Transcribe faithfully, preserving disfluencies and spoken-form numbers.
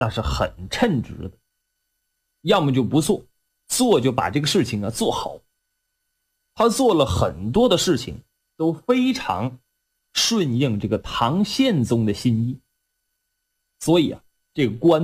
那是很称职的。要么就不做，做就把这个事情啊做好。他做了很多的事情，都非常顺应这个唐宪宗的心意。所以啊，这个官